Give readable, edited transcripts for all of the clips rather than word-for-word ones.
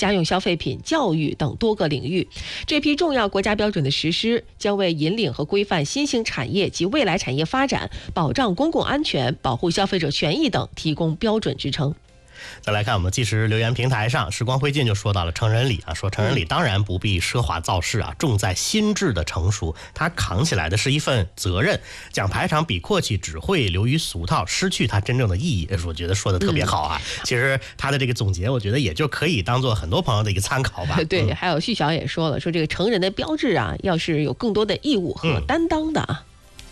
家用消费品、教育等多个领域。这批重要国家标准的实施，将为引领和规范新兴产业及未来产业发展、保障公共安全、保护消费者权益等提供标准支撑。 再来看我们即时留言平台上，时光灰烬就说到了成人礼啊，说成人礼当然不必奢华造势啊，重在心智的成熟，他扛起来的是一份责任。奖牌上比阔气只会流于俗套，失去它真正的意义。我觉得说的特别好啊。其实他的这个总结，我觉得也就可以当做很多朋友的一个参考吧。 对，还有旭晓也说了，说这个成人的标志啊，要是有更多的义务和担当的啊。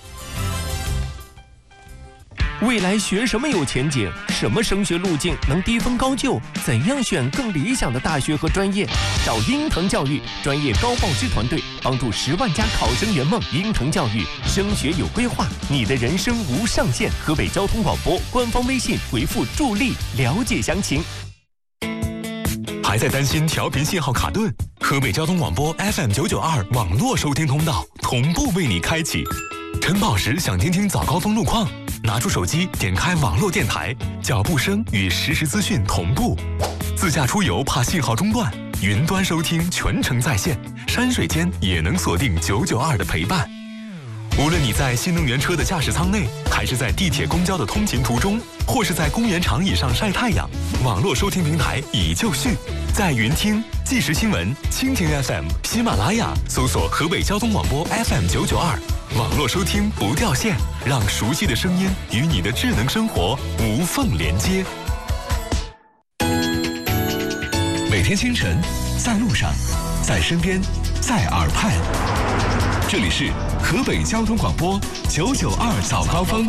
未来学什么有前景？什么升学路径能低分高就？怎样选更理想的大学和专业？找英腾教育专业高报师团队，帮助10万家考生圆梦。英腾教育升学有规划，你的人生无上限。河北交通广播官方微信回复助力了解详情。 还在担心调频信号卡顿？河北交通广播 FM992 网络收听通道同步为你开启。晨跑时想听听早高峰路况，拿出手机点开网络电台，脚步声与实时资讯同步。自驾出游怕信号中断，云端收听全程在线，山水间也能锁定992的陪伴。无论你在新能源车的驾驶舱内，还是在地铁公交的通勤途中，或是在公园长椅上晒太阳，网络收听平台已就绪，在云听、即时新闻、蜻蜓 FM、喜马拉雅搜索河北交通广播 FM992，网络收听不掉线，让熟悉的声音与你的智能生活无缝连接。每天清晨，在路上，在身边，在耳畔，这里是河北交通广播992早高峰。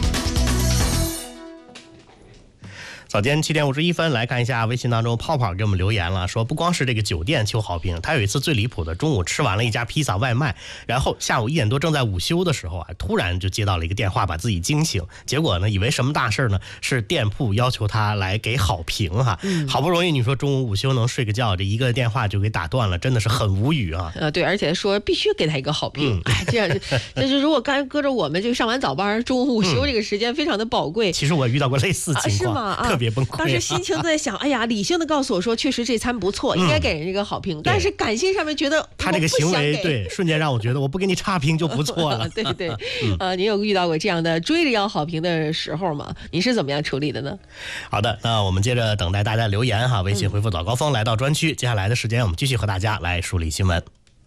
早间7点51分，来看一下微信当中泡泡给我们留言了，说不光是这个酒店求好评，他有一次最离谱的，中午吃完了一家披萨外卖，然后下午1点多正在午休的时候啊，突然就接到了一个电话，把自己惊醒。结果呢，以为什么大事呢？是店铺要求他来给好评哈。好不容易你说中午午休能睡个觉，这一个电话就给打断了，真的是很无语啊。 对，而且说必须给他一个好评。这样就是如果刚搁着我们就上完早班，中午午休这个时间非常的宝贵。 其实我遇到过类似情况， 是吗？ 特别崩溃。 当时心情在想，哎呀，理性的告诉我说，确实这餐不错，应该给人一个好评。但是感性上面觉得他这个行为，对，瞬间让我觉得我不给你差评就不错了。 对对，您有遇到过这样的追着要好评的时候吗？你是怎么样处理的呢？ 好的，那我们接着等待大家留言哈，微信回复早高峰来到专区。接下来的时间，我们继续和大家来梳理新闻。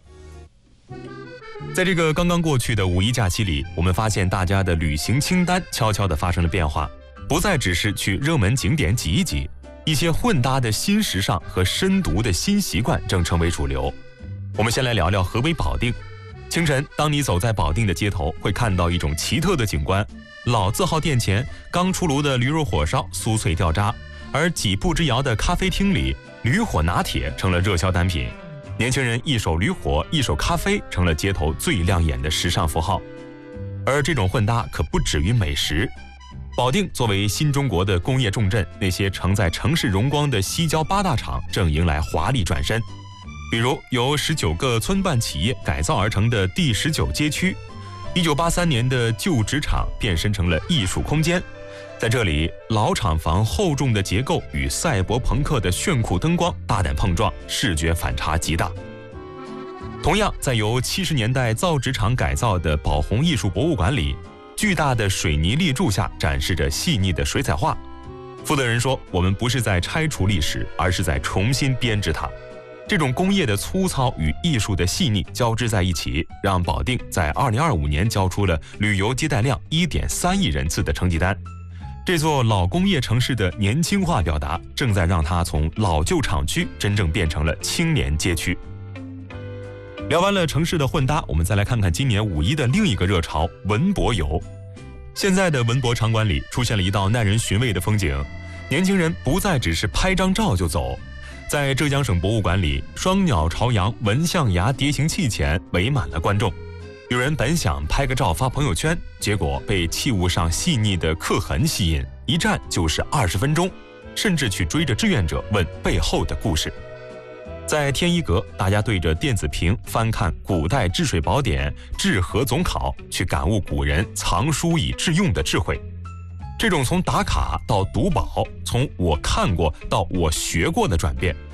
在这个刚刚过去的五一假期里，我们发现大家的旅行清单悄悄地发生了变化。不再只是去热门景点挤一挤，一些混搭的新时尚和深读的新习惯正成为主流。我们先来聊聊河北保定。清晨，当你走在保定的街头，会看到一种奇特的景观：老字号店前刚出炉的驴肉火烧酥脆掉渣，而几步之遥的咖啡厅里，驴火拿铁成了热销单品。年轻人一手驴火，一手咖啡，成了街头最亮眼的时尚符号。而这种混搭可不止于美食。保定作为新中国的工业重镇，那些承载城市荣光的西郊8大厂正迎来华丽转身。比如由19个村办企业改造而成的第19街区，1983年的旧纸厂变身成了艺术空间。在这里，老厂房厚重的结构与赛博朋克的炫酷灯光大胆碰撞，视觉反差极大。同样，在由70年代造纸厂改造的宝红艺术博物馆里，巨大的水泥立柱下展示着细腻的水彩画。负责人说，我们不是在拆除历史，而是在重新编织它。这种工业的粗糙与艺术的细腻交织在一起，让保定在2025年交出了旅游接待量1.3亿人次的成绩单。这座老工业城市的年轻化表达，正在让它从老旧厂区真正变成了青年街区。聊完了城市的混搭，我们再来看看今年五一的另一个热潮——文博游。现在的文博场馆里出现了一道耐人寻味的风景，年轻人不再只是拍张照就走。在浙江省博物馆里，双鸟朝阳文象牙蝶形器前围满了观众。有人本想拍个照发朋友圈，结果被器物上细腻的刻痕吸引，一站就是20分钟，甚至去追着志愿者问背后的故事。在天一阁，大家对着电子屏翻看古代治水宝典《治河总考》，去感悟古人藏书以致用的智慧。这种从打卡到读宝，从我看过到我学过的转变，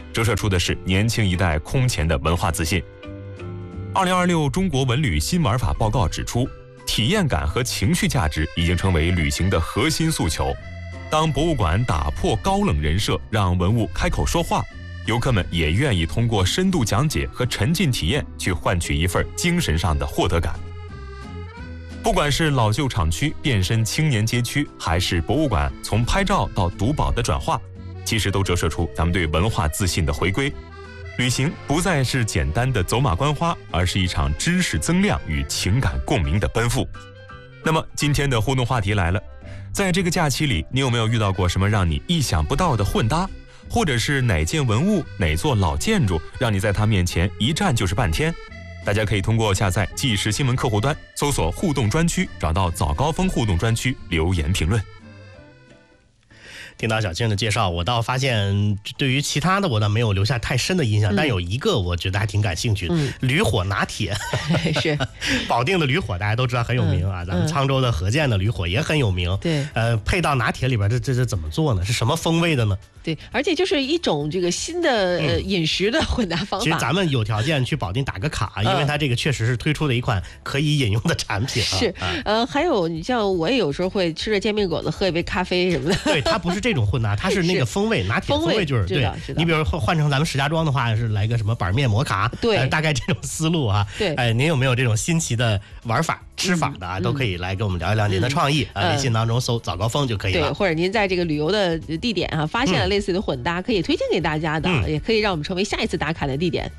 折射出的是年轻一代空前的文化自信。2026中国文旅新玩法报告指出，体验感和情绪价值已经成为旅行的核心诉求。当博物馆打破高冷人设，让文物开口说话，游客们也愿意通过深度讲解和沉浸体验去换取一份精神上的获得感。不管是老旧厂区变身青年街区，还是博物馆从拍照到读宝的转化，其实都折射出咱们对文化自信的回归。旅行不再是简单的走马观花，而是一场知识增量与情感共鸣的奔赴。那么今天的互动话题来了，在这个假期里，你有没有遇到过什么让你意想不到的混搭？或者是哪件文物、哪座老建筑让你在它面前一站就是半天？大家可以通过下载即时新闻客户端，搜索互动专区，找到早高峰互动专区留言评论。 听到小庆的介绍，我倒发现对于其他的我倒没有留下太深的印象，但有一个我觉得还挺感兴趣的，驴火拿铁。 是保定的驴火大家都知道很有名啊，咱们沧州的河间的驴火也很有名。 对， 配到拿铁里边这是怎么做呢？是什么风味的呢？ 对，而且就是一种这个新的饮食的混搭方法。 其实咱们有条件去保定打个卡，因为它这个确实是推出了一款可以饮用的产品。 是，还有你像我也有时候会吃着煎饼果子喝一杯咖啡什么的。 对，它不是这种混搭，它是那个风味，拿铁风味就是对。你比如换成咱们石家庄的话，是来个什么板面摩卡， 对， 大概这种思路啊。 对， 您有没有这种新奇的玩法、吃法的啊？都可以来跟我们聊一聊您的创意啊。微信当中搜早高峰就可以了。 对，或者您在这个旅游的地点啊，发现了类似的混搭，可以推荐给大家的，也可以让我们成为下一次打卡的地点。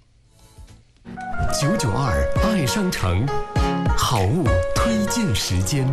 992爱商城，好物推荐时间。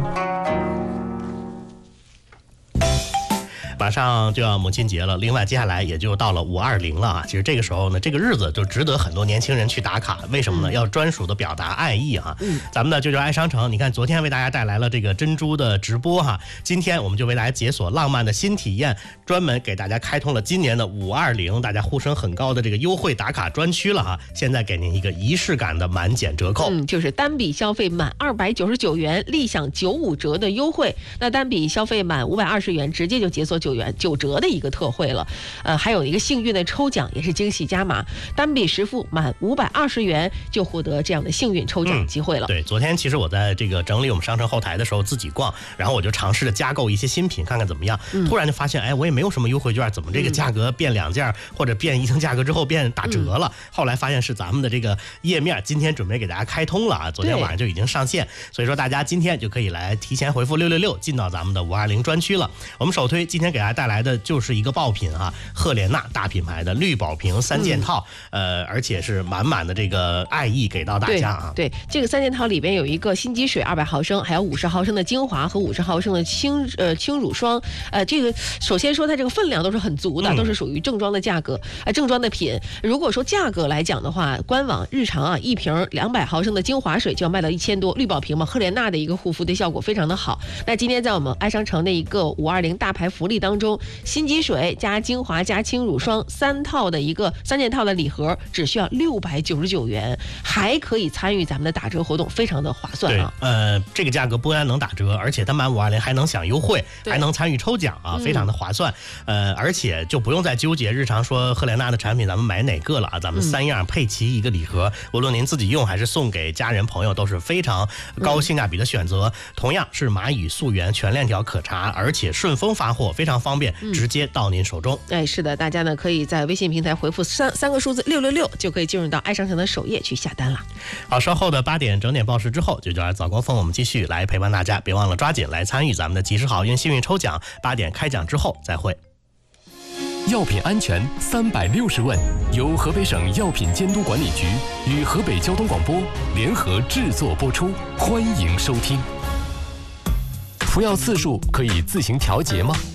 马上就要母亲节了，另外接下来也就到了520了啊。其实这个时候呢，这个日子就值得很多年轻人去打卡。为什么呢？要专属的表达爱意啊。咱们的就爱商城，你看昨天为大家带来了这个珍珠的直播哈，今天我们就为大家解锁浪漫的新体验，专门给大家开通了今年的520，大家呼声很高的这个优惠打卡专区了哈。现在给您一个仪式感的满减折扣， 就是单笔消费满299元，立享95折的优惠。那单笔消费满520元，直接就解锁9折的一个特惠了。还有一个幸运的抽奖，也是惊喜加码，单笔实付满520元就获得这样的幸运抽奖机会了。 对，昨天其实我在这个整理我们商城后台的时候自己逛，然后我就尝试着加购一些新品看看怎么样，突然就发现哎，我也没有什么优惠券，怎么这个价格变2件或者变一层价格之后变打折了？后来发现是咱们的这个页面今天准备给大家开通了啊，昨天晚上就已经上线，所以说大家今天就可以来提前回复666进到咱们的520专区了。我们首推今天给大家带来的就是一个爆品啊，赫莲娜大品牌的绿宝瓶3件套，而且是满满的这个爱意给到大家啊。 对，这个3件套里边有一个新积水200毫升，还有50毫升的精华和50毫升的轻乳霜。这个首先说它这个分量都是很足的，都是属于正装的价格，正装的品。如果说价格来讲的话，官网日常啊一瓶200毫升的精华水就要卖到1000多，绿宝瓶嘛，赫莲娜的一个护肤的效果非常的好。那今天在我们爱商城的一个520大牌福利当中，新积水加精华加轻乳霜3件套的礼盒只需要699元，还可以参与咱们的打折活动，非常的划算啊。 这个价格不但能打折，而且它满520还能享优惠，还能参与抽奖啊，非常的划算。而且就不用再纠结日常说赫莲娜的产品咱们买哪个了啊，咱们3样配齐一个礼盒，无论您自己用还是送给家人朋友都是非常高性价比的选择。同样是蚂蚁溯源全链条可查，而且顺丰发货非常方便，直接到您手中。 是的，大家呢可以在微信平台回复三个数字666，就可以进入到爱商城的首页去下单了。 好，稍后的8点整点报时之后，992早高峰我们继续来陪伴大家，别忘了抓紧来参与咱们的及时好运幸运抽奖，8点开奖之后再会。 药品安全360问，由河北省药品监督管理局与河北交通广播联合制作播出，欢迎收听。服药次数可以自行调节吗？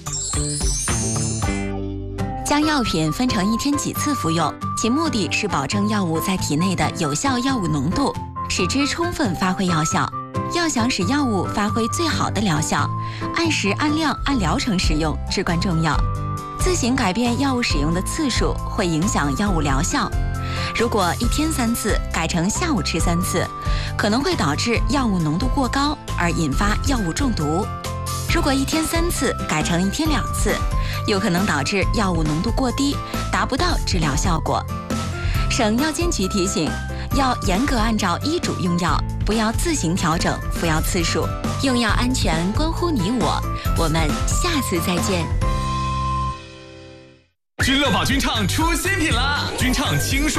将药品分成1天几次服用，其目的是保证药物在体内的有效药物浓度，使之充分发挥药效。要想使药物发挥最好的疗效，按时按量按疗程使用至关重要。自行改变药物使用的次数会影响药物疗效。如果1天3次改成下午吃3次，可能会导致药物浓度过高而引发药物中毒。如果1天3次改成1天2次，有可能导致药物浓度过低，导达不到治疗效果。省药监局提醒，要严格按照医嘱用药，不要自行调整服药次数。用药安全关乎你我，我们下次再见。 君乐宝君唱出新品啦！君唱清爽